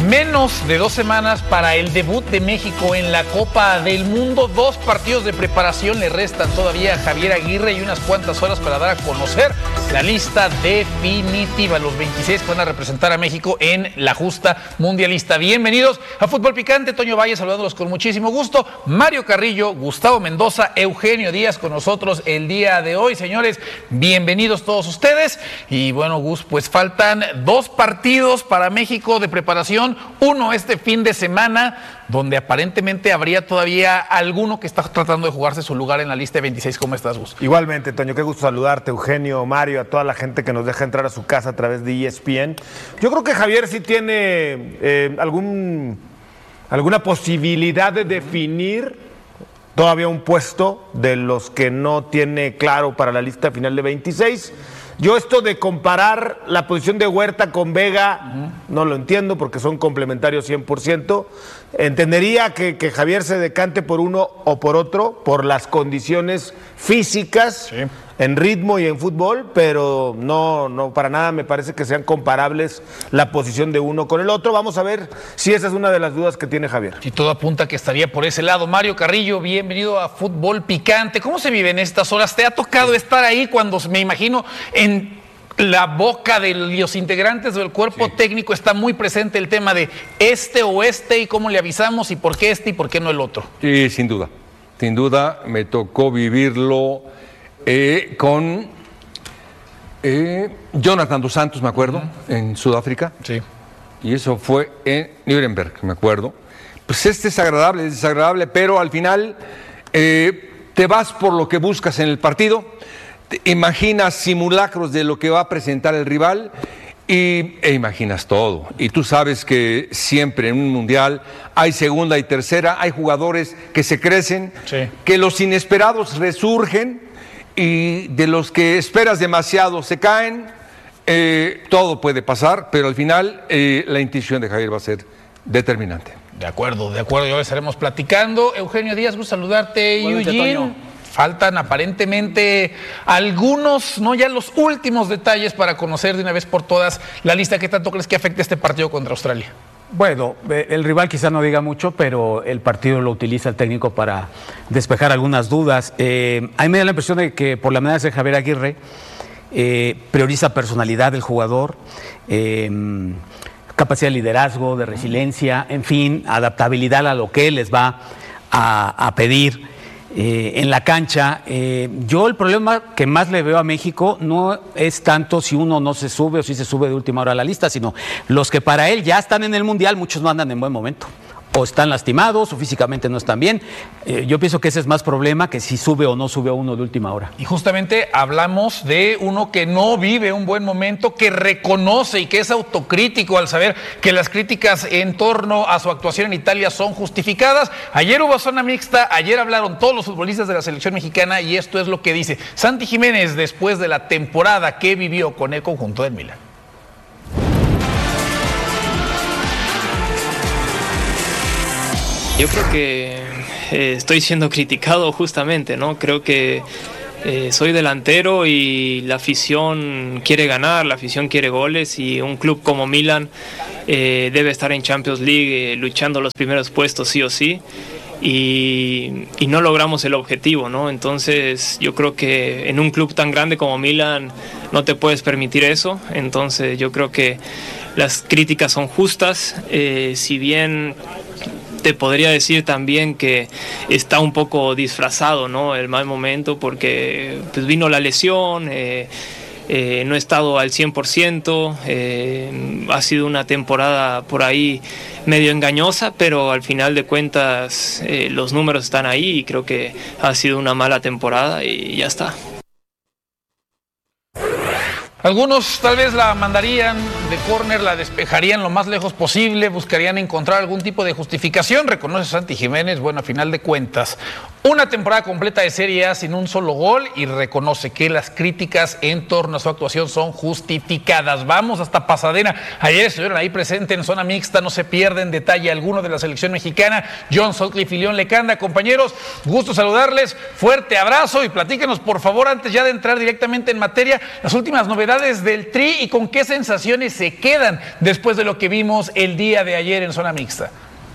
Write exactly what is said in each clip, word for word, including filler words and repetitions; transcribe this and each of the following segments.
Menos de dos semanas para el debut de México en la Copa del Mundo. Dos partidos de preparación le restan todavía a Javier Aguirre y unas cuantas horas para dar a conocer la lista definitiva. Los veintiséis que van a representar a México en la justa mundialista. Bienvenidos a Fútbol Picante. Toño Valle saludándolos con muchísimo gusto. Mario Carrillo, Gustavo Mendoza, Eugenio Díaz con nosotros el día de hoy. Señores, bienvenidos todos ustedes. Y bueno, Gus, pues faltan dos partidos para México de preparación. Uno este fin de semana, donde aparentemente habría todavía alguno que está tratando de jugarse su lugar en la lista de veintiséis. ¿Cómo estás, Gus? Igualmente, Toño, qué gusto saludarte, Eugenio, Mario, a toda la gente que nos deja entrar a su casa a través de E S P N. Yo creo que Javier sí tiene eh, algún, alguna posibilidad de definir todavía un puesto de los que no tiene claro para la lista final de veintiséis. Yo esto de comparar la posición de Huerta con Vega, uh-huh. no lo entiendo porque son complementarios cien por ciento. Entendería que, que Javier se decante por uno o por otro, por las condiciones físicas, sí. en ritmo y en fútbol, pero no, no para nada me parece que sean comparables la posición de uno con el otro. Vamos a ver si esa es una de las dudas que tiene Javier. Y todo apunta que estaría por ese lado. Mario Carrillo, bienvenido a Fútbol Picante. ¿Cómo se vive en estas horas? ¿Te ha tocado estar ahí cuando, me imagino, en la boca de los integrantes del cuerpo sí. técnico está muy presente el tema de este o este y cómo le avisamos y por qué este y por qué no el otro? Sí, sin duda. Sin duda me tocó vivirlo eh, con eh, Jonathan dos Santos, me acuerdo, uh-huh. en Sudáfrica. Sí. Y eso fue en Nuremberg, me acuerdo. Pues este es agradable, es desagradable, pero al final eh, te vas por lo que buscas en el partido. Te imaginas simulacros de lo que va a presentar el rival y, e imaginas todo. Y tú sabes que siempre en un mundial hay segunda y tercera, hay jugadores que se crecen, sí. que los inesperados resurgen y de los que esperas demasiado se caen. Eh, todo puede pasar, pero al final eh, la intuición de Javier va a ser determinante. De acuerdo, de acuerdo, ya lo estaremos platicando. Eugenio Díaz, gusto saludarte. Eugene. Faltan aparentemente algunos, no ya los últimos detalles para conocer de una vez por todas la lista. ¿Qué tanto crees que afecte este partido contra Australia? Bueno, el rival quizá no diga mucho, pero el partido lo utiliza el técnico para despejar algunas dudas. Eh, a mí me da la impresión de que por la manera de ser Javier Aguirre eh, prioriza personalidad del jugador, eh, capacidad de liderazgo, de resiliencia, en fin, adaptabilidad a lo que él les va a, a pedir. Eh, en la cancha, eh, yo el problema que más le veo a México no es tanto si uno no se sube o si se sube de última hora a la lista, sino los que para él ya están en el Mundial, muchos no andan en buen momento. O están lastimados o físicamente no están bien. Eh, yo pienso que ese es más problema que si sube o no sube a uno de última hora. Y justamente hablamos de uno que no vive un buen momento, que reconoce y que es autocrítico al saber que las críticas en torno a su actuación en Italia son justificadas. Ayer hubo zona mixta, ayer hablaron todos los futbolistas de la selección mexicana y esto es lo que dice Santi Jiménez después de la temporada que vivió con el conjunto del Milan. Yo creo que eh, estoy siendo criticado justamente, ¿no? Creo que eh, soy delantero y la afición quiere ganar, la afición quiere goles y un club como Milan eh, debe estar en Champions League eh, luchando los primeros puestos sí o sí y, y no logramos el objetivo, ¿no? Entonces yo creo que en un club tan grande como Milan no te puedes permitir eso, entonces yo creo que las críticas son justas, eh, si bien te podría decir también que está un poco disfrazado, ¿no? El mal momento porque pues, vino la lesión, eh, eh, no he estado al cien por ciento, eh, ha sido una temporada por ahí medio engañosa, pero al final de cuentas eh, los números están ahí y creo que ha sido una mala temporada y ya está. Algunos tal vez la mandarían de córner, la despejarían lo más lejos posible, buscarían encontrar algún tipo de justificación. Reconoce Santi Jiménez, bueno, a final de cuentas, Una temporada completa de Serie A sin un solo gol y reconoce que las críticas en torno a su actuación son justificadas. Vamos hasta Pasadena. Ayer estuvieron ahí presentes en zona mixta, no se pierden detalle alguno de la selección mexicana. John Sutcliffe y León Lecanda, compañeros, gusto saludarles, fuerte abrazo y platíquenos por favor, antes ya de entrar directamente en materia, las últimas novedades del Tri y con qué sensaciones se quedan después de lo que vimos el día de ayer en zona mixta.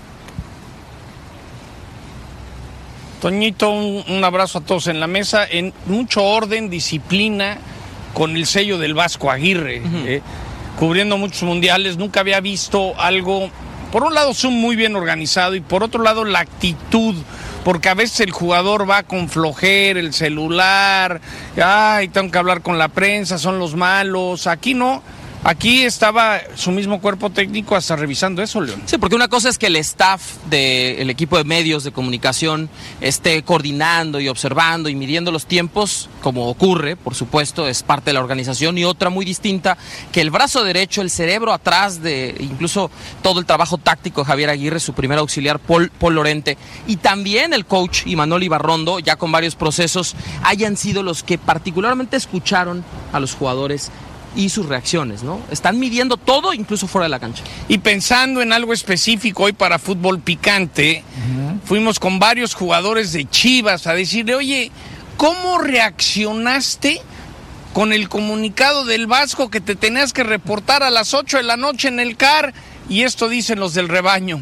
Toñito, un, un abrazo a todos en la mesa, en mucho orden, disciplina, con el sello del Vasco Aguirre, uh-huh. eh, cubriendo muchos mundiales, nunca había visto algo, por un lado son muy bien organizado y por otro lado la actitud, porque a veces el jugador va con flojera, el celular, ay, tengo que hablar con la prensa, son los malos, aquí no. Aquí estaba su mismo cuerpo técnico hasta revisando eso, León. Sí, porque una cosa es que el staff del equipo de medios de comunicación esté coordinando y observando y midiendo los tiempos, como ocurre, por supuesto, es parte de la organización, y otra muy distinta, que el brazo derecho, el cerebro atrás de incluso todo el trabajo táctico de Javier Aguirre, su primer auxiliar, Paul, Paul Lorente, y también el coach Imanol Ibarrondo, ya con varios procesos, hayan sido los que particularmente escucharon a los jugadores y sus reacciones, ¿no? Están midiendo todo, incluso fuera de la cancha. Y pensando en algo específico hoy para Fútbol Picante, uh-huh. fuimos con varios jugadores de Chivas a decirle, oye, ¿cómo reaccionaste con el comunicado del Vasco que te tenías que reportar a las ocho de la noche en el C A R? Y esto dicen los del rebaño.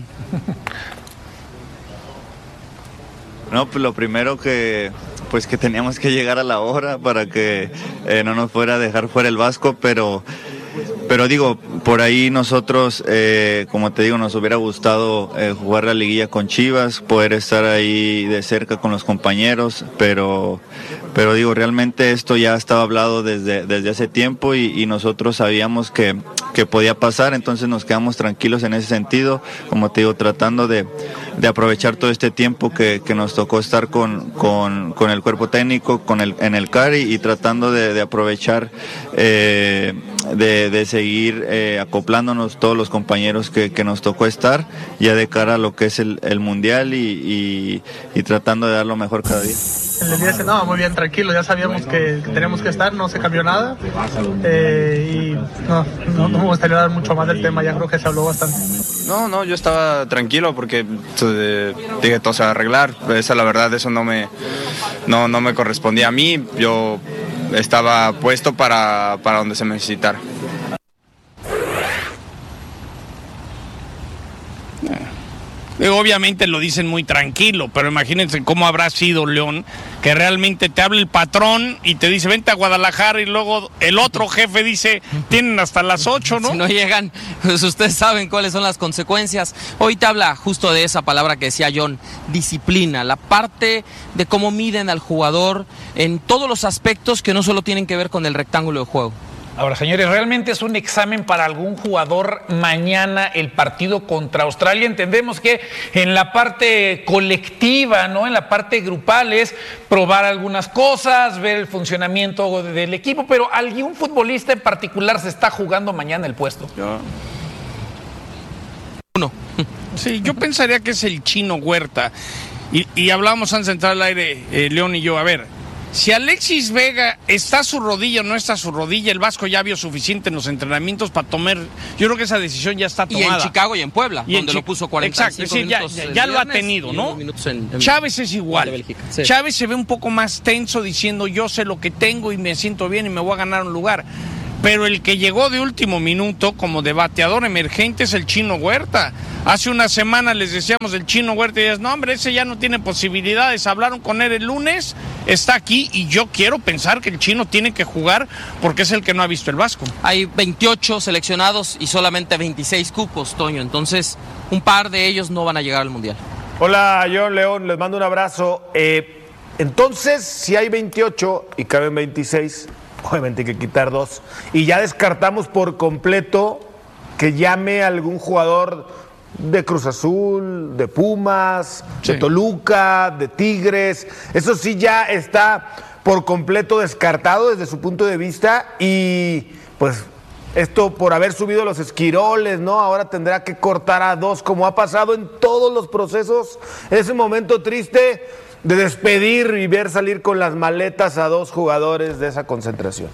No, pues lo primero que... pues que teníamos que llegar a la hora para que eh, no nos fuera a dejar fuera el Vasco, pero, pero digo, por ahí nosotros, eh, como te digo, nos hubiera gustado eh, jugar la liguilla con Chivas, poder estar ahí de cerca con los compañeros, pero, pero digo, realmente esto ya estaba hablado desde, desde hace tiempo y, y nosotros sabíamos que, que podía pasar, entonces nos quedamos tranquilos en ese sentido, como te digo, tratando de, de aprovechar todo este tiempo que, que nos tocó estar con, con, con el cuerpo técnico, con el, en el C A R y, y tratando de, de aprovechar, eh, de, de seguir eh, acoplándonos todos los compañeros que, que nos tocó estar ya de cara a lo que es el, el Mundial y, y, y tratando de dar lo mejor cada día. El día ese, no, muy bien, tranquilo, ya sabíamos que, que teníamos que estar, no se cambió nada eh, y no, no, no me gustaría dar mucho más del tema, ya creo que se habló bastante. No, no, yo estaba tranquilo porque eh, dije todo se va a arreglar, esa la verdad, eso no me, no, no me correspondía a mí, yo estaba puesto para, para donde se me necesitara. Obviamente lo dicen muy tranquilo, pero imagínense cómo habrá sido, León, que realmente te habla el patrón y te dice vente a Guadalajara y luego el otro jefe dice tienen hasta las ocho, ¿no? Si no llegan, pues ustedes saben cuáles son las consecuencias. Hoy te habla justo de esa palabra que decía John, disciplina, la parte de cómo miden al jugador en todos los aspectos que no solo tienen que ver con el rectángulo de juego. Ahora, señores, ¿realmente es un examen para algún jugador mañana el partido contra Australia? Entendemos que en la parte colectiva, ¿no? En la parte grupal es probar algunas cosas, ver el funcionamiento del equipo, pero ¿algún futbolista en particular se está jugando mañana el puesto? Yo. Uno. Sí, yo pensaría que es el Chino Huerta. Y, y hablábamos antes de entrar al aire, eh, León y yo, a ver... Si Alexis Vega está su rodilla o no está su rodilla, el Vasco ya vio suficiente en los entrenamientos para tomar. Yo creo que esa decisión ya está tomada. Y en Chicago y en Puebla, y donde en lo puso cuarenta y cinco exacto, sí, minutos. Ya, ya, ya lo ha tenido, ¿no? En, en, Chávez es igual. Sí. Chávez se ve un poco más tenso diciendo yo sé lo que tengo y me siento bien y me voy a ganar un lugar. Pero el que llegó de último minuto como de bateador emergente es el Chino Huerta. Hace una semana les decíamos del Chino Huerta y decías, no hombre, ese ya no tiene posibilidades. Hablaron con él el lunes, está aquí y yo quiero pensar que el Chino tiene que jugar porque es el que no ha visto el Vasco. Hay veintiocho seleccionados y solamente veintiséis cupos, Toño. Entonces, un par de ellos no van a llegar al Mundial. Hola, John León, les mando un abrazo. Eh, entonces, si hay veintiocho y caben veintiséis... obviamente hay que quitar dos. Y ya descartamos por completo que llame algún jugador de Cruz Azul, de Pumas, sí. de Toluca, de Tigres. Eso sí ya está por completo descartado desde su punto de vista. Y pues esto por haber subido los esquiroles, ¿no? Ahora tendrá que cortar a dos, como ha pasado en todos los procesos. En ese momento triste, de despedir y ver salir con las maletas a dos jugadores de esa concentración?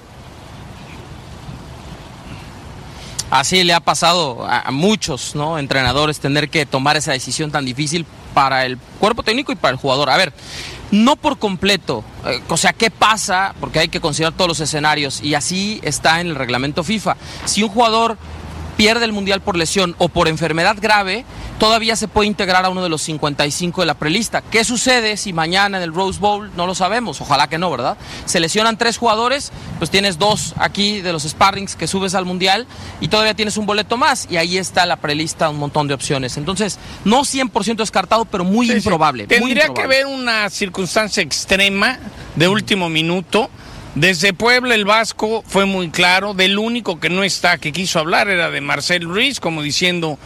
Así le ha pasado a muchos, ¿no?, entrenadores, tener que tomar esa decisión tan difícil para el cuerpo técnico y para el jugador. A ver, no por completo, eh, o sea, ¿qué pasa? Porque hay que considerar todos los escenarios y así está en el reglamento FIFA. Si un jugador pierde el Mundial por lesión o por enfermedad grave, todavía se puede integrar a uno de los cincuenta y cinco de la prelista. ¿Qué sucede si mañana en el Rose Bowl? No lo sabemos, ojalá que no, ¿verdad? Se lesionan tres jugadores, pues tienes dos aquí de los sparrings que subes al Mundial y todavía tienes un boleto más y ahí está la prelista, un montón de opciones. Entonces, no cien por ciento descartado, pero muy sí, improbable. Sí. Tendría muy improbable. que haber una circunstancia extrema de último minuto. Desde Puebla el Vasco fue muy claro, del único que no está, que quiso hablar, era de Marcel Ruiz, como diciendo,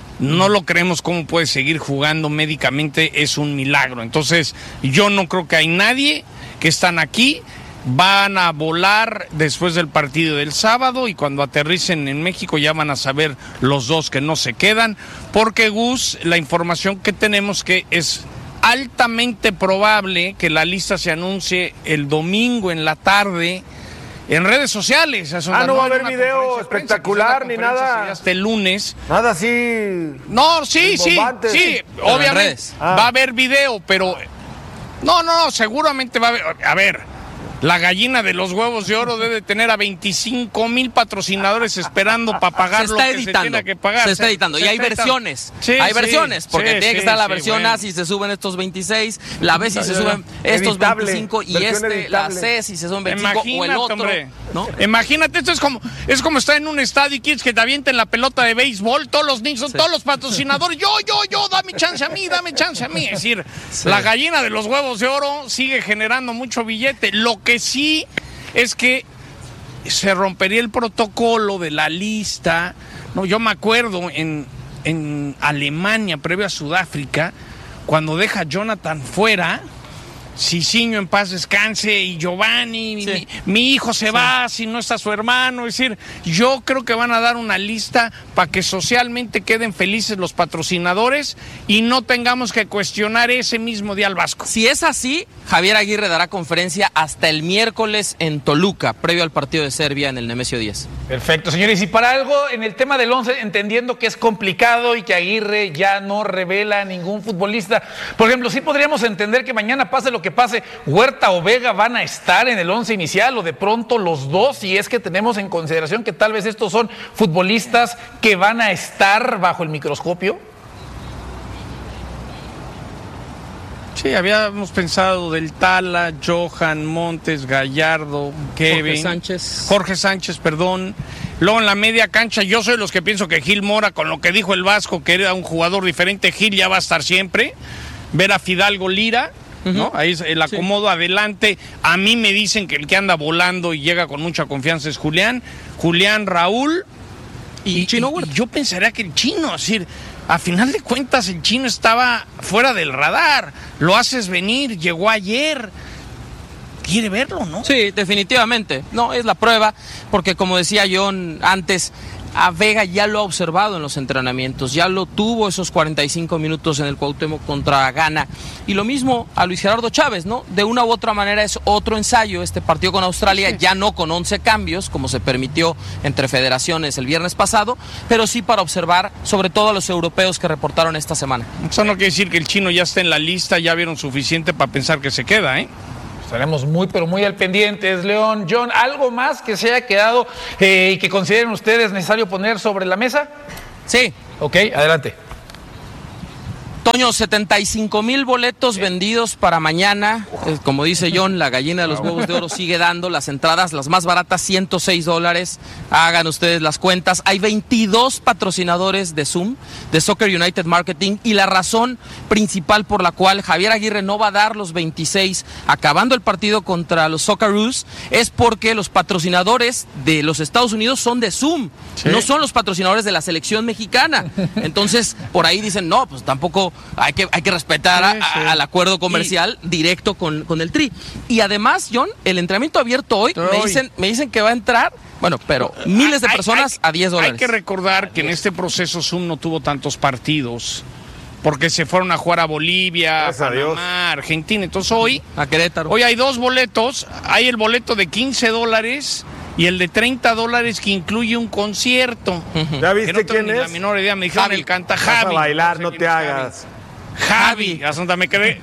no lo creemos, cómo puede seguir jugando médicamente, es un milagro. Entonces, yo no creo que hay nadie que están aquí, van a volar después del partido del sábado y cuando aterricen en México ya van a saber los dos que no se quedan, porque Gus, la información que tenemos que es altamente probable que la lista se anuncie el domingo en la tarde en redes sociales. O sea, ah, no va a haber video espectacular ni nada. Hasta el lunes. Nada así. No, sí, sí, sí. Obviamente ah. va a haber video, pero no, no, no, seguramente va a haber. A ver. La gallina de los huevos de oro debe tener a veinticinco mil patrocinadores esperando para pagar lo que se tiene que pagar. Se está editando. Se y hay versiones. Sí, hay sí, versiones. Porque sí, tiene que estar sí, la versión sí, bueno. A si se suben estos veintiséis, la B si se suben estos editable, veinticinco y este, editable. La C si se suben veinticinco. Imagínate, o el otro. Hombre, ¿no? Imagínate, esto es como, es como estar en un estadio y quieres que te avienten la pelota de béisbol. Todos los niños son sí. todos los patrocinadores. Yo, yo, yo, dame chance a mí, dame chance a mí. Es decir, sí. la gallina de los huevos de oro sigue generando mucho billete. Lo que sí es que se rompería el protocolo de la lista. No, yo me acuerdo en, en Alemania, previo a Sudáfrica, cuando deja a Jonathan fuera, Cicinho en paz descanse y Giovanni, sí. mi, mi hijo se sí. va si no está su hermano. Es decir, yo creo que van a dar una lista para que socialmente queden felices los patrocinadores y no tengamos que cuestionar ese mismo día al Vasco. Si es así, Javier Aguirre dará conferencia hasta el miércoles en Toluca, previo al partido de Serbia en el Nemesio diez. Perfecto, señores. Y para algo, en el tema del once, entendiendo que es complicado y que Aguirre ya no revela a ningún futbolista, por ejemplo, sí podríamos entender que mañana pase lo que pase, Huerta o Vega van a estar en el once inicial o de pronto los dos, si es que tenemos en consideración que tal vez estos son futbolistas que van a estar bajo el microscopio. Sí, habíamos pensado del Tala, Johan, Montes, Gallardo, Kevin, Jorge Sánchez. Jorge Sánchez, perdón. Luego en la media cancha, yo soy de los que pienso que Gil Mora, con lo que dijo el Vasco, que era un jugador diferente, Gil ya va a estar siempre. Ver a Fidalgo Lira, ¿no? Ahí es el acomodo sí. adelante. A mí me dicen que el que anda volando y llega con mucha confianza es Julián. Julián, Raúl y, y Chino Huerta. Y yo pensaría que el Chino, es decir, a final de cuentas el Chino estaba fuera del radar. Lo haces venir, llegó ayer. Quiere verlo, ¿no? Sí, definitivamente. No, es la prueba, porque como decía John antes, a Vega ya lo ha observado en los entrenamientos, ya lo tuvo esos cuarenta y cinco minutos en el Cuauhtémoc contra Ghana. Y lo mismo a Luis Gerardo Chávez, ¿no? De una u otra manera es otro ensayo, este partido con Australia, sí. ya no con once cambios, como se permitió entre federaciones el viernes pasado, pero sí para observar sobre todo a los europeos que reportaron esta semana. Eso no quiere decir que el Chino ya esté en la lista, ya vieron suficiente para pensar que se queda, ¿eh? Estaremos muy, pero muy al pendientes, León. John, ¿algo más que se haya quedado eh, y que consideren ustedes necesario poner sobre la mesa? Sí. Ok, adelante. Toño, setenta y cinco mil boletos vendidos para mañana. Eh, como dice John, la gallina de los huevos de oro sigue dando. Las entradas, las más baratas, ciento seis dólares. Hagan ustedes las cuentas. Hay veintidós patrocinadores de Zoom, de Soccer United Marketing. Y la razón principal por la cual Javier Aguirre no va a dar los veintiséis acabando el partido contra los Socceroos es porque los patrocinadores de los Estados Unidos son de Zoom. ¿Sí? No son los patrocinadores de la selección mexicana. Entonces, por ahí dicen, no, pues tampoco... Hay que, hay que respetar a, a, al acuerdo comercial y, directo con, con el Tri. Y además, John, el entrenamiento abierto hoy, me dicen, me dicen que va a entrar, bueno, pero miles de personas hay, hay, a diez dólares. Hay que recordar que en este proceso Zoom no tuvo tantos partidos porque se fueron a jugar a Bolivia, Gracias a Dios. Panamá, Argentina. Entonces hoy, A Querétaro. hoy hay dos boletos. Hay el boleto de quince dólares y el de treinta dólares que incluye un concierto. ¿Ya Que viste no tengo quién ni es? la menor idea. Me dijeron Javi. el canta Vas Javi. a bailar, sé no quién te es Javi. hagas. Javi, hasta me quedé.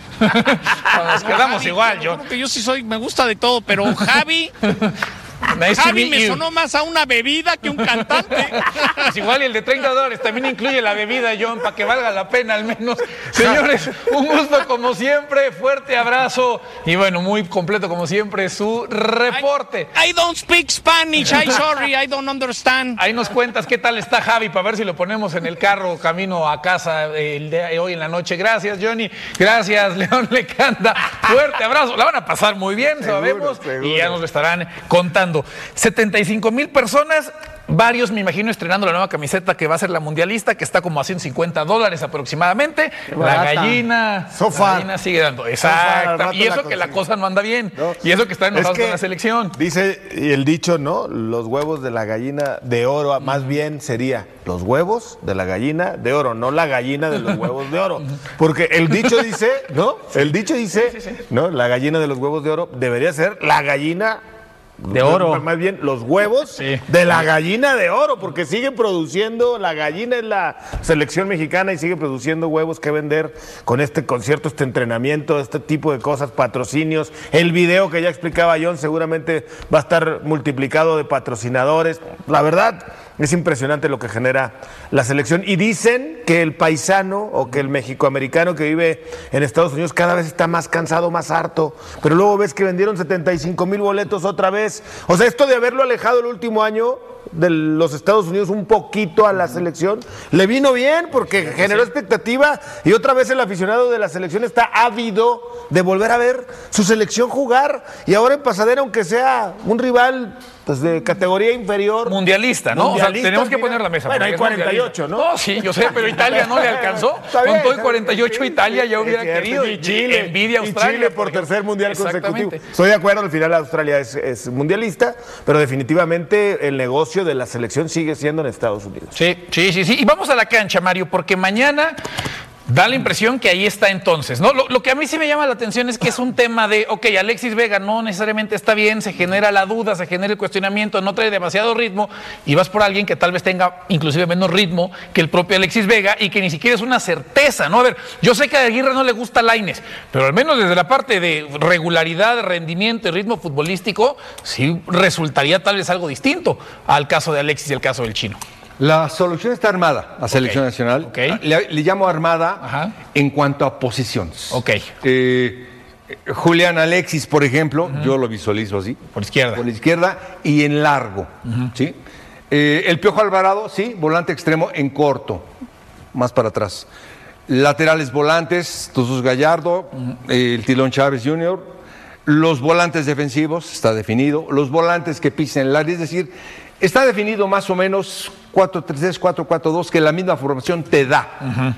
Nos quedamos Javi, igual, yo yo. creo que yo sí soy, me gusta de todo, pero Javi, Nice to Javi meet me you. sonó más a una bebida que un cantante. Pues igual y el de treinta dólares también incluye la bebida, John, para que valga la pena al menos. Señores, un gusto como siempre, fuerte abrazo y bueno, muy completo como siempre su reporte. I, I don't speak Spanish, I'm sorry, I don't understand. Ahí nos cuentas qué tal está Javi para ver si lo ponemos en el carro camino a casa el día de hoy en la noche. Gracias, Johnny. Gracias, León Lecanda. Fuerte abrazo. La van a pasar muy bien, Seguro, sabemos. seguro. Y ya nos lo estarán contando. setenta y cinco mil personas. Varios, me imagino, estrenando la nueva camiseta que va a ser la mundialista, que está como a ciento cincuenta dólares aproximadamente. La barata. gallina, So far. la gallina sigue dando. far, al Exacto. rato Y eso la que la consigo. cosa no anda bien. No. Y eso que está enojado Es que con la selección. Dice y el dicho, ¿no? Los huevos de la gallina de oro, más bien sería los huevos de la gallina de oro, no la gallina de los huevos de oro. Porque el dicho dice, ¿no? El dicho dice, ¿no? La gallina de los huevos de oro debería ser la gallina De oro. Más bien los huevos Sí. de la gallina de oro, porque sigue produciendo, la gallina es la selección mexicana y sigue produciendo huevos que vender con este concierto, este entrenamiento, este tipo de cosas, patrocinios. El video que ya explicaba John seguramente va a estar multiplicado de patrocinadores. La verdad, es impresionante lo que genera la selección. Y dicen que el paisano o que el mexicoamericano que vive en Estados Unidos cada vez está más cansado, más harto. Pero luego ves que vendieron setenta y cinco mil boletos otra vez. O sea, esto de haberlo alejado el último año de los Estados Unidos un poquito a la selección, le vino bien porque generó expectativa y otra vez el aficionado de la selección está ávido de volver a ver su selección jugar y ahora en Pasadena, aunque sea un rival pues, de categoría inferior. Mundialista, ¿no? Mundialista, o sea, tenemos que mira. poner la mesa. Bueno, porque hay es cuarenta y mundialista. ocho, ¿no? No, sí, yo sé, pero Italia no le alcanzó. Está Con bien, todo el está cuarenta y ocho bien. Italia ya Es hubiera cierto, querido. y Chile, envidia a y Australia. Chile por ejemplo. tercer mundial consecutivo. Exactamente. Estoy de acuerdo, al final Australia es, es mundialista, pero definitivamente el negocio de la selección sigue siendo en Estados Unidos. Sí, sí, sí, sí. Y vamos a la cancha, Mario, porque mañana da la impresión que ahí está entonces, ¿no? Lo, lo que a mí sí me llama la atención es que es un tema de, ok, Alexis Vega no necesariamente está bien, se genera la duda, se genera el cuestionamiento, no trae demasiado ritmo y vas por alguien que tal vez tenga inclusive menos ritmo que el propio Alexis Vega y que ni siquiera es una certeza, ¿no? A ver, yo sé que a Aguirre no le gusta Lainez, pero al menos desde la parte de regularidad, rendimiento y ritmo futbolístico, sí resultaría tal vez algo distinto al caso de Alexis y el caso del Chino. La solución está armada, la selección nacional. ok. Le, le llamo armada Ajá. en cuanto a posiciones. Ok. Eh, Julián Alexis, por ejemplo, yo lo visualizo así. Por izquierda. Por la izquierda y en largo. ¿Sí? Eh, el Piojo Alvarado, sí, volante extremo en corto, más para atrás. Laterales volantes, Jesús Gallardo, eh, el Tilón Chávez junior Los volantes defensivos, está definido. Los volantes que pisen el área, es decir, está definido más o menos cuatro tres tres, cuatro cuatro dos que la misma formación te da.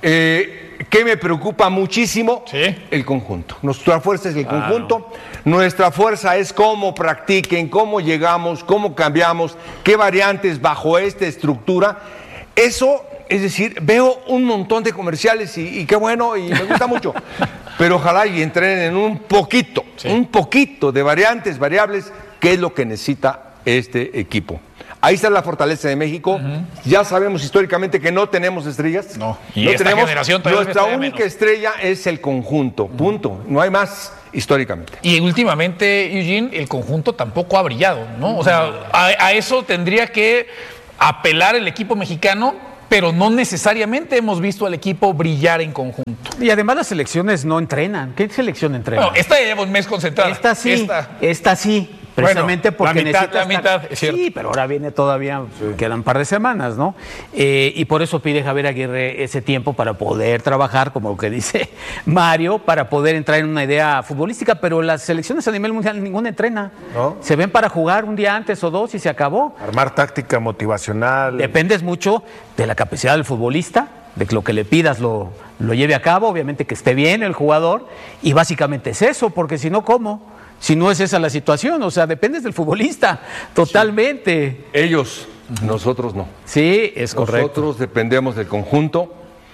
Eh, ¿Qué me preocupa muchísimo? Sí. El conjunto. Nuestra fuerza es el Claro. conjunto. Nuestra fuerza es cómo practiquen, cómo llegamos, cómo cambiamos, qué variantes bajo esta estructura. Eso, es decir, veo un montón de comerciales y, y qué bueno y me gusta mucho. Pero ojalá y entrenen en un poquito, Sí. un poquito de variantes, variables, que es lo que necesita este equipo. Ahí está la fortaleza de México. Ya sabemos históricamente que no tenemos estrellas. No, y esta generación todavía Nuestra una estrella única menos. estrella es el conjunto, punto. No hay más históricamente. Y últimamente, Eugene, el conjunto tampoco ha brillado, ¿no? O sea, a, a eso tendría que apelar el equipo mexicano, pero no necesariamente hemos visto al equipo brillar en conjunto. Y además las selecciones no entrenan. ¿Qué selección entrena? Bueno, esta ya lleva un mes concentrada. Esta sí, Esta- esta, sí, precisamente Bueno, porque la mitad, necesita la estar- mitad, es cierto. Sí, pero ahora viene todavía, quedan un par de semanas, ¿no? Eh, y por eso pide Javier Aguirre ese tiempo para poder trabajar, como lo que dice Mario, para poder entrar en una idea futbolística, pero las selecciones a nivel mundial ninguna entrena. ¿No? Se ven para jugar un día antes o dos y se acabó. Armar táctica motivacional. Dependes mucho de la capacidad del futbolista, de que lo que le pidas lo, lo lleve a cabo, obviamente que esté bien el jugador, y básicamente es eso, porque si no, ¿cómo? Si no es esa la situación, o sea, dependes del futbolista, totalmente. Ellos, nosotros no. Sí, es correcto. Nosotros dependemos del conjunto.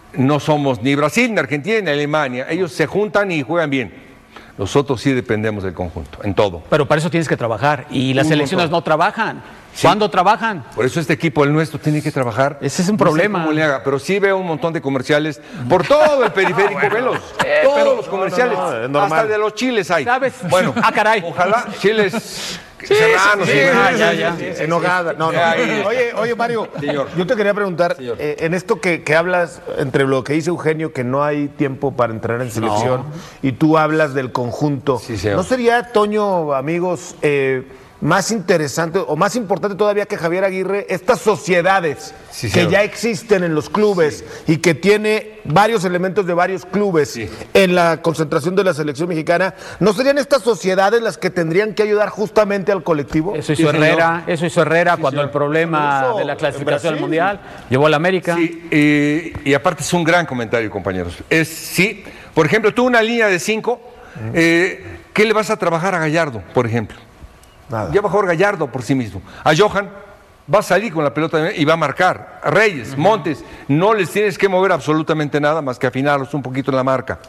no somos ni Brasil, ni Argentina, ni Alemania. Ellos se juntan y juegan bien. Nosotros sí dependemos del conjunto, en todo. Pero para eso tienes que trabajar. Y las Un selecciones montón. no trabajan. Sí. ¿Cuándo trabajan? Por eso este equipo, el nuestro, tiene que trabajar. Ese es un No sé problema. cómo le haga, pero sí veo un montón de comerciales por todo el periférico, velos. Eh, Todos pero- los comerciales, no, no, es normal. hasta de los chiles hay. ¿Sabes? Bueno, Ah, caray. ojalá chiles serranos. Sí, y- sí, Ah, sí, ya, sí, ya. sí, sí, enojada. No, no. Ahí. Oye, oye, Mario, Señor. yo te quería preguntar, eh, en esto que, que hablas, entre lo que dice Eugenio, que no hay tiempo para entrenar en selección, y tú hablas del conjunto, Sí, señor. ¿no sería, Toño, amigos, eh, más interesante o más importante todavía que Javier Aguirre, estas sociedades Sí, que señor. ya existen en los clubes y que tiene varios elementos de varios clubes Sí. en la concentración de la selección mexicana? ¿No serían estas sociedades las que tendrían que ayudar justamente al colectivo? Eso Sí, hizo señor. Herrera, eso hizo Herrera cuando el problema Por eso, de la en clasificación al Brasil. Mundial llevó a la América. Sí, eh, y aparte es un gran comentario, compañeros. Es sí, por ejemplo, tú una línea de cinco, eh, ¿qué le vas a trabajar a Gallardo, por ejemplo? Nada. Ya va a jugar Gallardo por sí mismo. A Johan va a salir con la pelota y va a marcar. A Reyes, Montes, no les tienes que mover absolutamente nada más que afinarlos un poquito en la marca.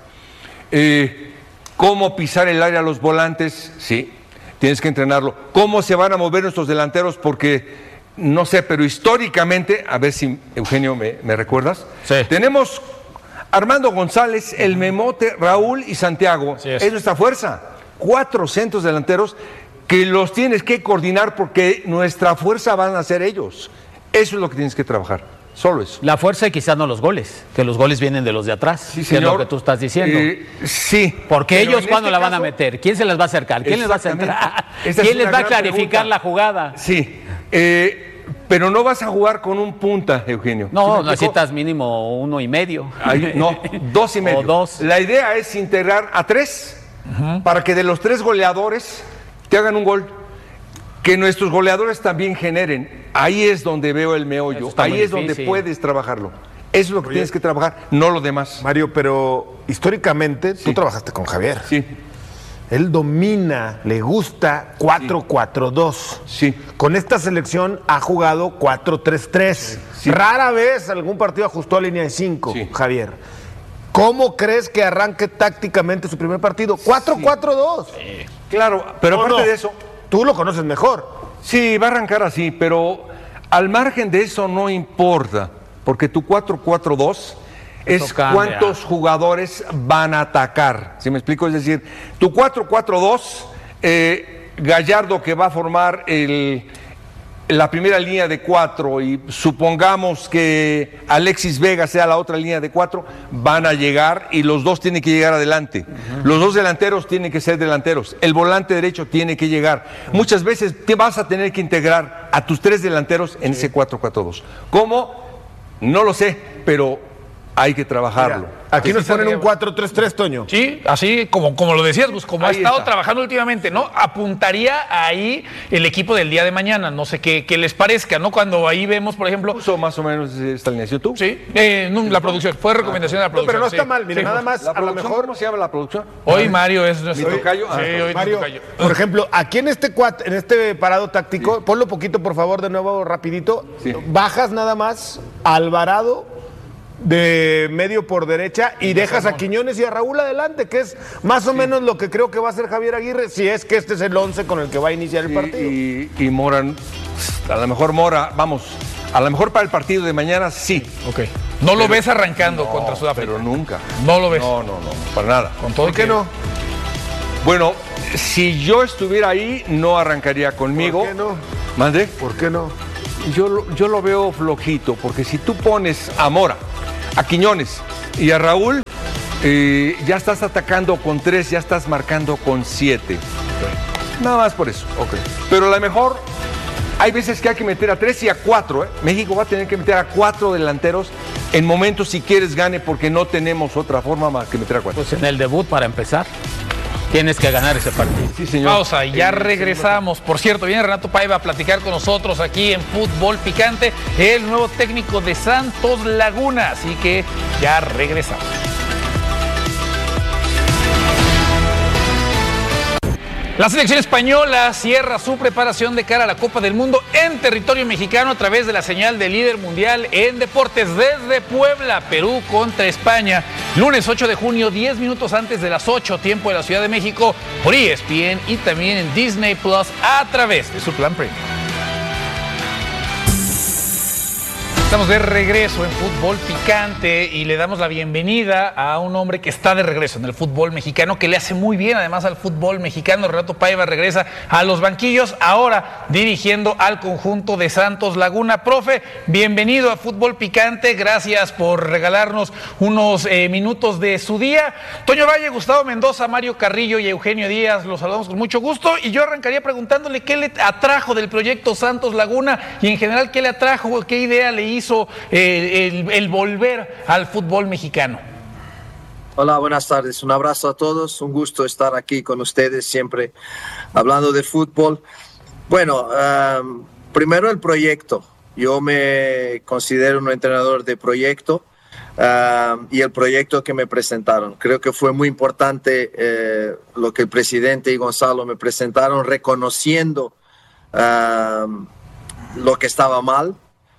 Eh, ¿Cómo pisar el área a los volantes? Sí, tienes que entrenarlo. ¿Cómo se van a mover nuestros delanteros? Porque, no sé, pero históricamente, a ver si, Eugenio, me, me recuerdas, Sí. tenemos Armando González, el Memote, Raúl y Santiago. Así es. Es nuestra fuerza. Cuatro centros delanteros que los tienes que coordinar porque nuestra fuerza van a ser ellos. Eso es lo que tienes que trabajar. Solo eso. La fuerza y quizás no los goles, que los goles vienen de los de atrás, Sí, que es lo señor. que tú estás diciendo. Eh, sí. Porque Pero ellos, en ¿cuándo este la van a caso- meter? ¿Quién se las va a acercar? ¿Quién les va a Exactamente. centrar? Esa es ¿Quién les una va a gran clarificar pregunta. la jugada? Sí. Eh, pero no vas a jugar con un punta, Eugenio. ¿Sí me No, explico? necesitas mínimo uno y medio. Ay, no, dos y medio. O dos. La idea es integrar a tres para que de los tres goleadores te hagan un gol. Que nuestros goleadores también generen. Ahí es donde veo el Eso meollo. está Ahí muy es donde difícil. puedes trabajarlo. Eso es lo que tienes que trabajar, no lo demás. Mario, pero históricamente tú trabajaste con Javier. Sí, Él domina, le gusta cuatro cuatro dos. sí. Con esta selección ha jugado cuatro tres tres. Sí. Rara vez algún partido ajustó a línea de cinco, Sí. Javier. ¿Cómo crees que arranque tácticamente su primer partido? cuatro cuatro dos. Claro, pero ¿O aparte no? de eso, Tú lo conoces mejor. sí, va a arrancar así, pero al margen de eso no importa, porque tu cuatro cuatro dos es Eso cambia. cuántos jugadores van a atacar. ¿Sí me explico? Es decir, tu cuatro cuatro dos, eh, Gallardo que va a formar el, la primera línea de cuatro y supongamos que Alexis Vega sea la otra línea de cuatro, van a llegar y los dos tienen que llegar adelante. Los dos delanteros tienen que ser delanteros. El volante derecho tiene que llegar. Muchas veces te vas a tener que integrar a tus tres delanteros en ese cuatro cuatro dos. ¿Cómo? No lo sé, pero hay que trabajarlo. Mira, aquí nos ponen un cuatro tres tres, Toño. Sí, así como, como lo decías, Gus, como ha Ahí estado está. trabajando últimamente, ¿no? Apuntaría ahí el equipo del día de mañana, no sé qué, qué les parezca, ¿no? Cuando ahí vemos, por ejemplo, ¿Puso más o menos esta alineación tú? sí, eh, no, la producción, fue recomendación de la No, producción. pero no sí. está mal, mira, Sí. nada más, ¿La a lo producción? mejor. ¿Cómo se llama la producción? Hoy Mario es nuestro... ¿Mi tocayo? Ah, Sí, hoy mi Mario, tocayo. por ejemplo, aquí en este cuat, en este parado táctico, ponlo poquito, por favor, de nuevo, rapidito. Sí. Bajas nada más a Alvarado de medio por derecha y dejas a Quiñones y a Raúl adelante, que es más o menos lo que creo que va a hacer Javier Aguirre, si es que este es el once con el que va a iniciar el Sí, partido. Y, y Mora, a lo mejor Mora, vamos, a lo mejor para el partido de mañana sí. Ok. No lo ves arrancando contra Sudáfrica. Pero nunca. No lo ves. No, no, no, para nada. Con todo ¿Por qué que- no? Bueno, si yo estuviera ahí, no arrancaría conmigo. ¿Por qué no? ¿Mande? ¿Por qué no? Yo, lo- yo lo veo flojito, porque si tú pones a Mora, a Quiñones y a Raúl, eh, ya estás atacando con tres, ya estás marcando con siete. Nada más por eso. Pero a lo mejor hay veces que hay que meter a tres y a cuatro. ¿eh? México va a tener que meter a cuatro delanteros en momentos si quieres gane, porque no tenemos otra forma más que meter a cuatro. Pues en el debut, para empezar, tienes que ganar ese partido. Sí, señor. Pausa, y ya regresamos. Por cierto, viene Renato Paiva a platicar con nosotros aquí en Fútbol Picante, el nuevo técnico de Santos Laguna. Así que ya regresamos. La selección española cierra su preparación de cara a la Copa del Mundo en territorio mexicano a través de la señal de líder mundial en deportes desde Puebla, Perú contra España. Lunes ocho de junio, diez minutos antes de las ocho, tiempo de la Ciudad de México, por E S P N y también en Disney Plus a través de su plan premium. Estamos de regreso en Fútbol Picante y le damos la bienvenida a un hombre que está de regreso en el fútbol mexicano, que le hace muy bien además al fútbol mexicano. Renato Paiva regresa a los banquillos, ahora dirigiendo al conjunto de Santos Laguna. Profe, bienvenido a Fútbol Picante, gracias por regalarnos unos eh, minutos de su día. Toño Valle, Gustavo Mendoza, Mario Carrillo y Eugenio Díaz, los saludamos con mucho gusto y yo arrancaría preguntándole qué le atrajo del proyecto Santos Laguna y en general qué le atrajo, qué idea le hizo hizo eh, el, el volver al fútbol mexicano. Hola, buenas tardes. Un abrazo a todos. Un gusto estar aquí con ustedes siempre hablando de fútbol. Bueno, um, primero el proyecto. Yo me considero un entrenador de proyecto um, y el proyecto que me presentaron. Creo que fue muy importante eh, lo que el presidente y Gonzalo me presentaron, reconociendo um, lo que estaba mal.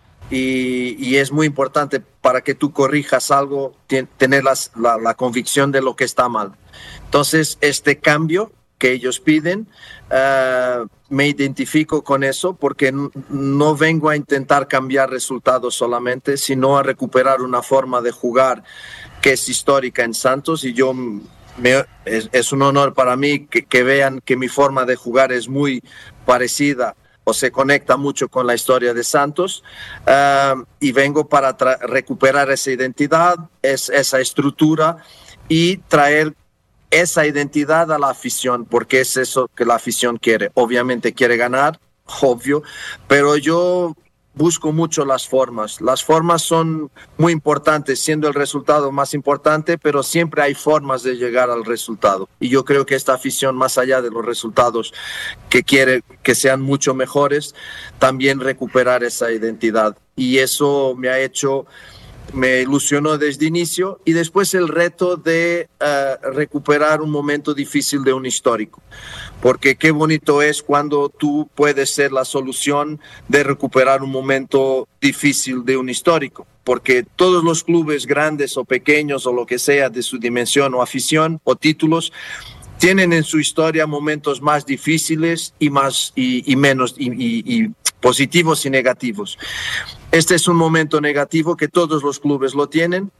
Y, y es muy importante para que tú corrijas algo, ten, tener las, la, la convicción de lo que está mal. Entonces, este cambio que ellos piden, uh, me identifico con eso porque n- no vengo a intentar cambiar resultados solamente, sino a recuperar una forma de jugar que es histórica en Santos y yo... Me, es, es un honor para mí que, que vean que mi forma de jugar es muy parecida o se conecta mucho con la historia de Santos uh, y vengo para tra- recuperar esa identidad, es, esa estructura y traer esa identidad a la afición, porque es eso que la afición quiere. Obviamente quiere ganar, obvio, pero yo busco mucho las formas. Las formas son muy importantes, siendo el resultado más importante, pero siempre hay formas de llegar al resultado. Y yo creo que esta afición, más allá de los resultados que quiere que sean mucho mejores, también recuperar esa identidad. Y eso me ha hecho, me ilusionó desde inicio. Y después el reto de uh, recuperar un momento difícil de un histórico. Porque qué bonito es cuando tú puedes ser la solución de recuperar un momento difícil de un histórico. Porque todos los clubes grandes o pequeños o lo que sea de su dimensión o afición o títulos tienen en su historia momentos más difíciles y más y, y menos y, y, y positivos y negativos. Este es un momento negativo que todos los clubes lo tienen,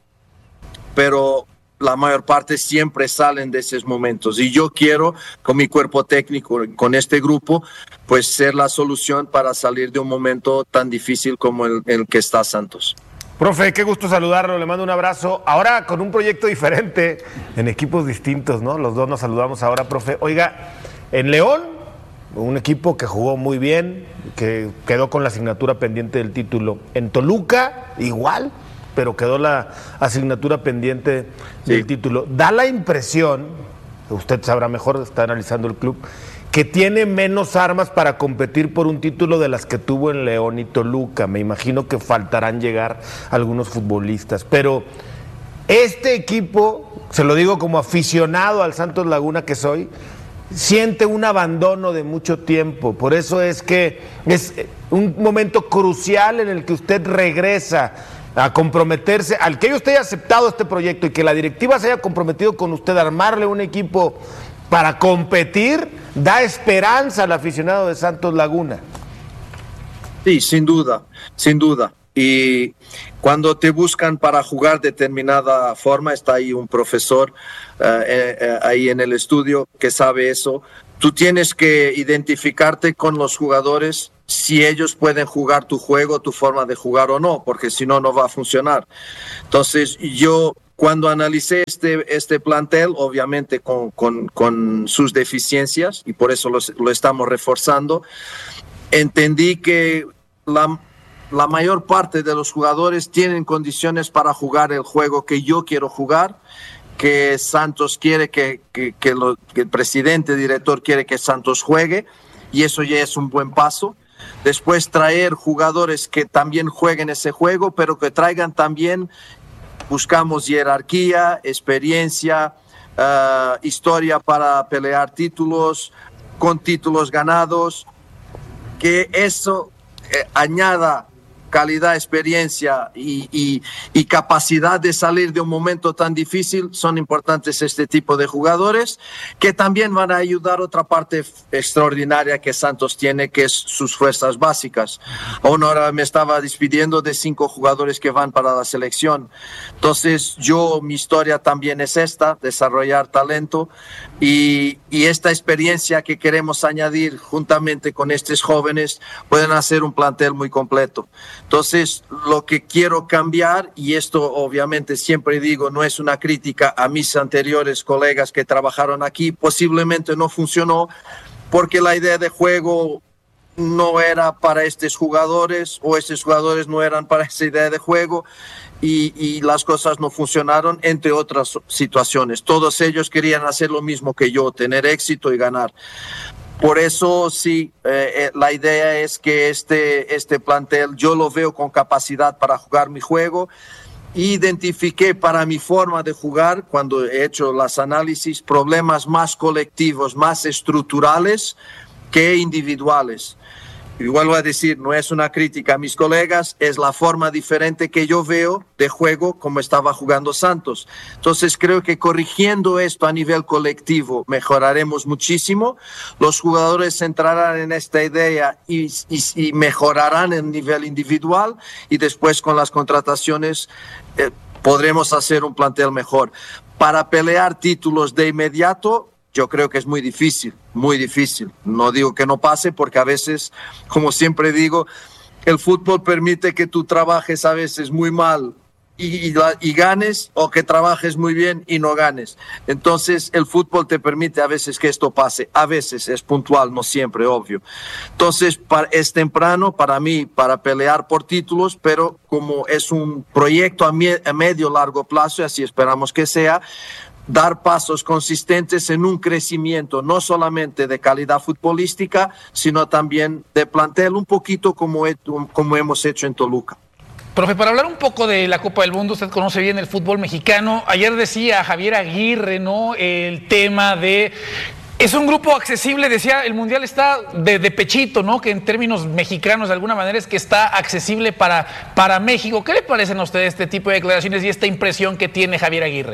pero la mayor parte siempre salen de esos momentos y yo quiero con mi cuerpo técnico, con este grupo, pues ser la solución para salir de un momento tan difícil como el, el que está Santos. Profe, qué gusto saludarlo, le mando un abrazo. Ahora con un proyecto diferente, en equipos distintos, ¿no? Los dos nos saludamos ahora, profe. Oiga, en León, un equipo que jugó muy bien, que quedó con la asignatura pendiente del título. En Toluca, igual, pero quedó la asignatura pendiente del sí. título. Da la impresión, usted sabrá mejor, está analizando el club, que tiene menos armas para competir por un título de las que tuvo en León y Toluca. Me imagino que faltarán llegar algunos futbolistas, pero este equipo, se lo digo como aficionado al Santos Laguna que soy, siente un abandono de mucho tiempo. Por eso es que es un momento crucial en el que usted regresa a comprometerse, al que usted haya aceptado este proyecto y que la directiva se haya comprometido con usted a armarle un equipo para competir, da esperanza al aficionado de Santos Laguna. Sí, sin duda, sin duda. Y cuando te buscan para jugar determinada forma, está ahí un profesor uh, eh, eh, ahí en el estudio que sabe eso. Tú tienes que identificarte con los jugadores si ellos pueden jugar tu juego, tu forma de jugar o no, porque si no, no va a funcionar. Entonces, yo cuando analicé este, este plantel, obviamente con, con, con sus deficiencias, y por eso los, lo estamos reforzando, entendí que la, la mayor parte de los jugadores tienen condiciones para jugar el juego que yo quiero jugar, que Santos quiere que, que, que, lo, que el presidente, director quiere que Santos juegue, y eso ya es un buen paso. Después traer jugadores que también jueguen ese juego, pero que traigan también, buscamos jerarquía, experiencia, uh, historia para pelear títulos, con títulos ganados, que eso eh, añada calidad, experiencia y, y, y capacidad de salir de un momento tan difícil. Son importantes este tipo de jugadores que también van a ayudar otra parte extraordinaria que Santos tiene, que es sus fuerzas básicas. Aún ahora me estaba despidiendo de cinco jugadores que van para la selección. Entonces yo, mi historia también es esta, desarrollar talento y, y esta experiencia que queremos añadir juntamente con estos jóvenes pueden hacer un plantel muy completo. Entonces, lo que quiero cambiar, y esto obviamente siempre digo, no es una crítica a mis anteriores colegas que trabajaron aquí, posiblemente no funcionó porque la idea de juego no era para estos jugadores o estos jugadores no eran para esa idea de juego y, y las cosas no funcionaron, entre otras situaciones. Todos ellos querían hacer lo mismo que yo, tener éxito y ganar. Por eso sí, eh, eh, la idea es que este, este plantel yo lo veo con capacidad para jugar mi juego. Identifiqué para mi forma de jugar, cuando he hecho los análisis, problemas más colectivos, más estructurales que individuales. Y vuelvo a decir, no es una crítica a mis colegas, es la forma diferente que yo veo de juego como estaba jugando Santos. Entonces creo que corrigiendo esto a nivel colectivo mejoraremos muchísimo. Los jugadores entrarán en esta idea y, y, y mejorarán en nivel individual y después con las contrataciones eh, podremos hacer un plantel mejor. Para pelear títulos de inmediato, yo creo que es muy difícil, muy difícil. No digo que no pase porque a veces, como siempre digo, el fútbol permite que tú trabajes a veces muy mal y, y, y ganes, o que trabajes muy bien y no ganes. Entonces el fútbol te permite a veces que esto pase. A veces es puntual, no siempre, obvio. Entonces para, es temprano para mí para pelear por títulos, pero como es un proyecto a, mie, a medio largo plazo, y así esperamos que sea, dar pasos consistentes en un crecimiento no solamente de calidad futbolística, sino también de plantel, un poquito como, he, como hemos hecho en Toluca. Profe, para hablar un poco de la Copa del Mundo, usted conoce bien el fútbol mexicano. Ayer decía Javier Aguirre, ¿no?, el tema de... Es un grupo accesible, decía, el Mundial está de, de pechito, ¿no?, que en términos mexicanos de alguna manera es que está accesible para, para México. ¿Qué le parecen a ustedes este tipo de declaraciones y esta impresión que tiene Javier Aguirre?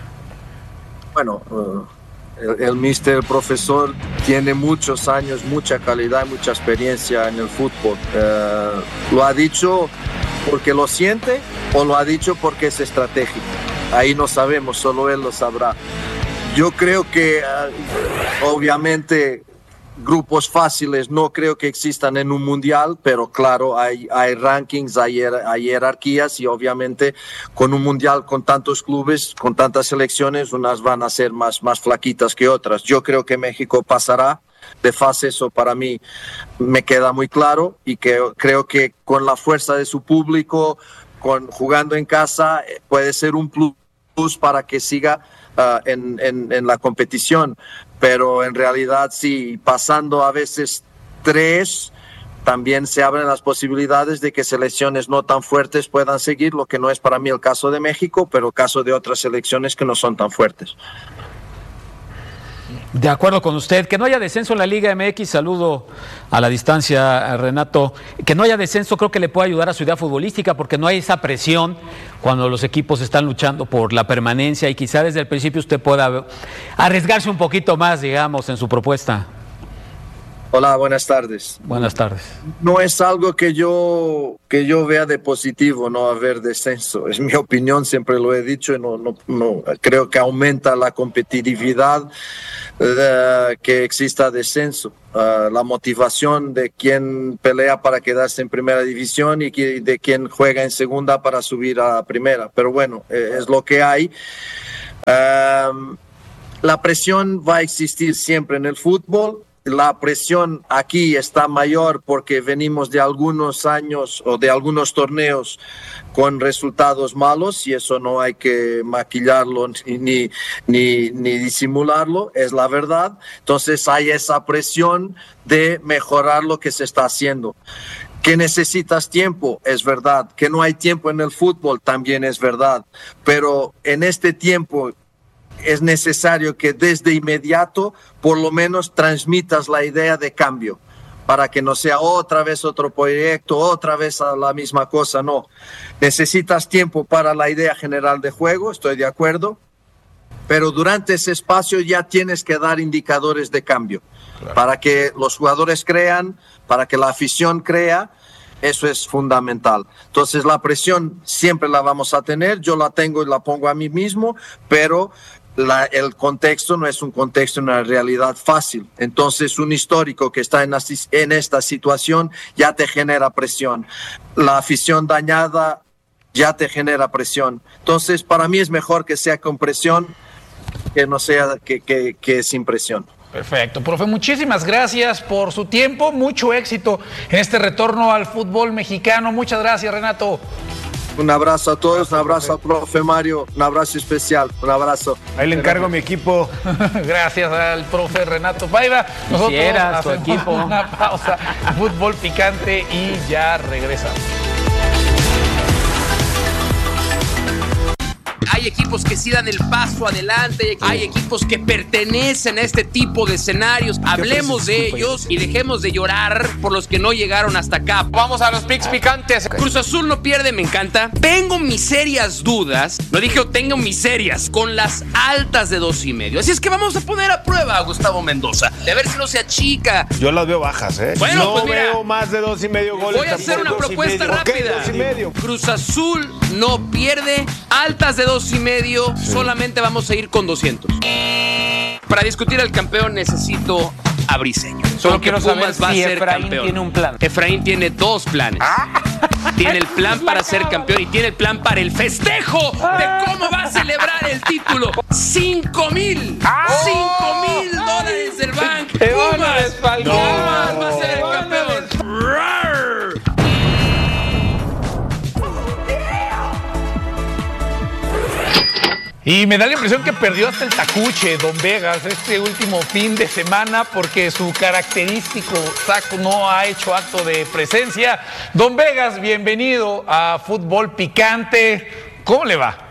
Bueno, uh, el, el mister, el profesor, tiene muchos años, mucha calidad, mucha experiencia en el fútbol. Uh, lo ha dicho porque lo siente o lo ha dicho porque es estratégico. Ahí no sabemos, solo él lo sabrá. Yo creo que, uh, obviamente, grupos fáciles no creo que existan en un mundial, pero claro, hay, hay rankings, hay, hay jerarquías y obviamente con un mundial con tantos clubes, con tantas selecciones, unas van a ser más, más flaquitas que otras. Yo creo que México pasará de fase, eso para mí me queda muy claro, y que creo que con la fuerza de su público, con, jugando en casa, puede ser un plus para que siga uh, en, en, en la competición. Pero en realidad sí, pasando a veces tres, también se abren las posibilidades de que selecciones no tan fuertes puedan seguir, lo que no es para mí el caso de México, pero el caso de otras selecciones que no son tan fuertes. De acuerdo con usted, que no haya descenso en la Liga M X, saludo a la distancia a Renato, que no haya descenso creo que le puede ayudar a su idea futbolística porque no hay esa presión cuando los equipos están luchando por la permanencia y quizá desde el principio usted pueda arriesgarse un poquito más, digamos, en su propuesta. Hola, buenas tardes. Buenas tardes. No es algo que yo, que yo vea de positivo, no haber descenso. Es mi opinión, siempre lo he dicho, no, no, no, creo que aumenta la competitividad uh, que exista descenso. Uh, la motivación de quien pelea para quedarse en primera división y que, de quien juega en segunda para subir a primera. Pero bueno, eh, es lo que hay. Uh, la presión va a existir siempre en el fútbol. La presión aquí está mayor porque venimos de algunos años o de algunos torneos con resultados malos y eso no hay que maquillarlo ni, ni, ni disimularlo, es la verdad. Entonces hay esa presión de mejorar lo que se está haciendo. Que necesitas tiempo, es verdad. Que no hay tiempo en el fútbol, también es verdad. Pero en este tiempo es necesario que desde inmediato por lo menos transmitas la idea de cambio, para que no sea otra vez otro proyecto, otra vez la misma cosa, no. Necesitas tiempo para la idea general de juego, estoy de acuerdo, pero durante ese espacio ya tienes que dar indicadores de cambio, claro, para que los jugadores crean, para que la afición crea. Eso es fundamental. Entonces la presión siempre la vamos a tener, yo la tengo y la pongo a mí mismo, pero la, el contexto no es un contexto, una realidad fácil. Entonces un histórico que está en, en esta situación ya te genera presión. La afición dañada ya te genera presión. Entonces para mí es mejor que sea con presión que no sea que, que, que sin presión. Perfecto, profe, muchísimas gracias por su tiempo, mucho éxito en este retorno al fútbol mexicano. Muchas gracias, Renato. Un abrazo a todos, un abrazo al profe Mario, un abrazo especial, un abrazo. Ahí le encargo a mi equipo. Gracias al profe Renato Paiva. Nosotros Quisieras, tu hacemos equipo. una pausa, fútbol picante y ya regresamos. Hay equipos que sí dan el paso adelante, hay equipos que pertenecen a este tipo de escenarios. Hablemos de ellos y dejemos de llorar por los que no llegaron hasta acá. Vamos a los picks picantes. Cruz Azul no pierde, me encanta. Tengo mis serias dudas, lo dije, tengo mis serias con las altas de dos y medio. Así es que vamos a poner a prueba a Gustavo Mendoza, de ver si no se achica. Yo las veo bajas, ¿eh? Bueno, no pues mira, veo más de dos y medio goles. voy a hacer una propuesta rápida. Okay, dos y medio. Cruz Azul no pierde, altas de dos y medio, sí. Solamente vamos a ir con doscientos. Para discutir al campeón necesito a Briseño. Solo quiero Pumas saber va si a ser Efraín campeón. tiene un plan. Efraín tiene dos planes. Tiene el plan para ser campeón y tiene el plan para el festejo de cómo va a celebrar el título. Cinco mil, cinco mil dólares del banco. Pumas, Pumas va a ser el campeón. Y me da la impresión que perdió hasta el tacuche Don Vegas este último fin de semana porque su característico saco no ha hecho acto de presencia. Don Vegas, bienvenido a Fútbol Picante. ¿Cómo le va?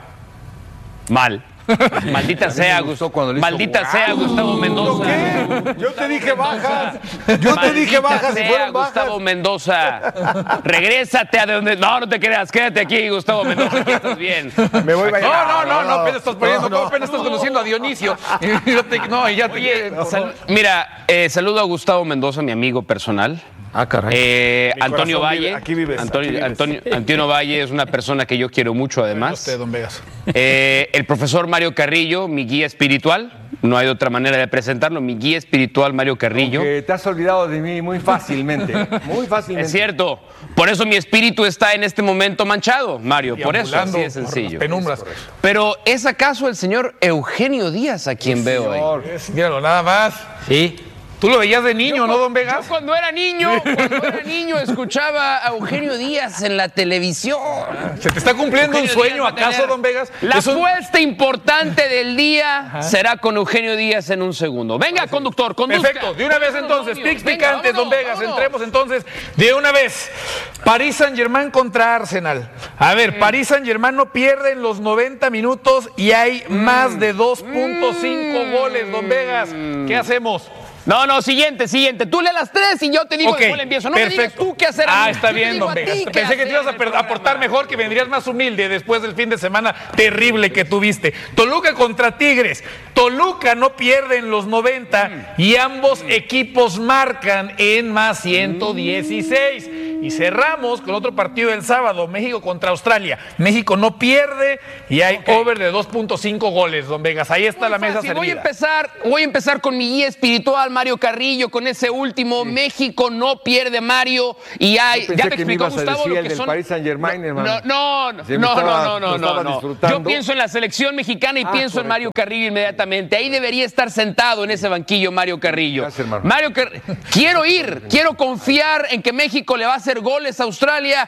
Mal. Maldita sea, Gustavo. Maldita sea, Gustavo Mendoza. ¿Qué? Yo te dije bajas. Yo te dije bajas y fueron bajas. Gustavo Mendoza. Regrésate a donde. No, no te creas. Quédate aquí, Gustavo Mendoza. Aquí estás bien. Me voy a No, no, no, no, apenas estás poniendo. No, no. Apenas estás conociendo a Dionisio. No, y ya te. Oye, sal, mira, eh, saludo a Gustavo Mendoza, mi amigo personal. Ah, caray. Eh, Antonio Valle. Vive, aquí vives. Antonio, aquí vives. Antonio, Antonio Valle es una persona que yo quiero mucho, además. Usted, Don Vegas. Eh, el profesor Mario Carrillo, mi guía espiritual. No hay otra manera de presentarlo. Mi guía espiritual, Mario Carrillo. Porque te has olvidado de mí muy fácilmente. Muy fácilmente. Es cierto. Por eso mi espíritu está en este momento manchado, Mario. Por eso, así de sencillo. Penumbras. Pero ¿es acaso el señor Eugenio Díaz a quien veo ahí? Es, míralo, nada más. Sí. Tú lo veías de niño, yo, ¿no, Don Vegas? Yo cuando era niño, cuando era niño escuchaba a Eugenio Díaz en la televisión. ¿Se te está cumpliendo Eugenio un sueño Díaz acaso, Don Vegas? La Eso... apuesta importante del día Ajá. será con Eugenio Díaz en un segundo. Venga, conductor, conduzca. Perfecto, de una vez entonces, picks Venga, picantes, Don vámonos, Vegas, vámonos. entremos entonces de una vez. París Saint-Germain contra Arsenal. A ver, París Saint-Germain no pierde en los noventa minutos y hay mm. más de dos punto cinco mm. goles, Don Vegas. ¿Qué hacemos? No, no, siguiente, siguiente. Tú le las tres y yo te digo okay, después le empiezo. No perfecto. me digas tú qué hacer. Ah, a mí. está yo bien, Don Vegas. Pensé que te ibas a aportar mejor, que vendrías más humilde después del fin de semana terrible que tuviste. Toluca contra Tigres. Toluca no pierde en los noventa mm. y ambos mm. equipos marcan en más ciento dieciséis. Mm. Y cerramos con otro partido del sábado, México contra Australia. México no pierde y hay okay. over de dos punto cinco goles, Don Vegas. Ahí está Muy la mesa fácil. servida. Voy a empezar, voy a empezar con mi guía espiritual, Mario Carrillo, con ese último. Sí. México no pierde, Mario. Y hay. Ya te explicó Gustavo lo que son. Paris Saint-Germain, hermano. No, no, sí, no, estaba, no, no, no, no, no. Yo pienso en la selección mexicana y ah, pienso correcto. en Mario Carrillo inmediatamente. Ahí debería estar sentado en ese banquillo Mario Carrillo. Gracias, hermano. Mario Car... Quiero ir, quiero confiar en que México le va a hacer goles a Australia